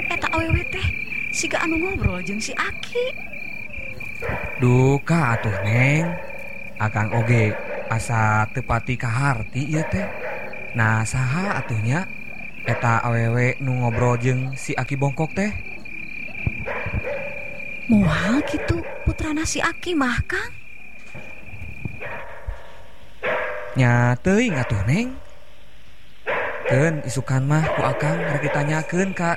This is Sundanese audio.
Eta awewe teh siga anu ngobrol jeung si Aki. Duh ka atuh Neng, akang oge asa tepati kaharti ieu teh. Nah saha atuhnya eta awewe nu ngobrol jeung si Aki bongkok teh? Moal gitu putrana si Aki mah Kang. Nya teuing atuh Neng. Keun isukan mah ku akang rek ditanyakeun ka